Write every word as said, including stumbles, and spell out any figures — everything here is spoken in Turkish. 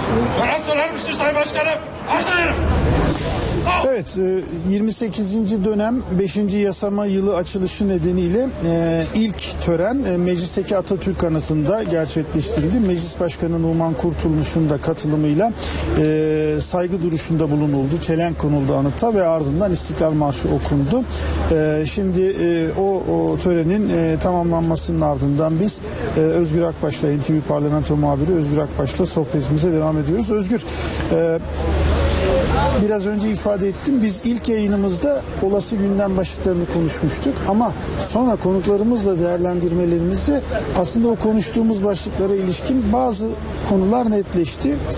Bana sorarmıştır Sayın Başkanım. Arz ederim. Evet, yirmi sekizinci dönem beşinci yasama yılı açılışı nedeniyle ilk tören meclisteki Atatürk Anıtı'nda gerçekleştirildi. Meclis Başkanı Numan Kurtulmuş'un da katılımıyla saygı duruşunda bulunuldu. Çelenk konuldu anıta ve ardından İstiklal Marşı okundu. Şimdi o, o törenin tamamlanmasının ardından biz Özgür Akbaş'la, N T V Parlamento Muhabiri Özgür Akbaş'la sohbetimize devam ediyoruz. Özgür, biraz önce ifade ettim. Biz ilk yayınımızda olası gündem başlıklarını konuşmuştuk ama sonra konuklarımızla değerlendirmelerimizde aslında o konuştuğumuz başlıklara ilişkin bazı konular netleşti.